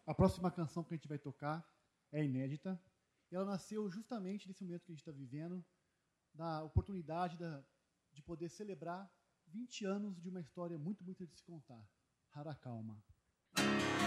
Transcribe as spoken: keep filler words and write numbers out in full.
A próxima canção que a gente vai tocar é inédita. Ela nasceu justamente nesse momento que a gente está vivendo, da oportunidade da, de poder celebrar vinte anos de uma história muito, muito de se contar. Rara Calma.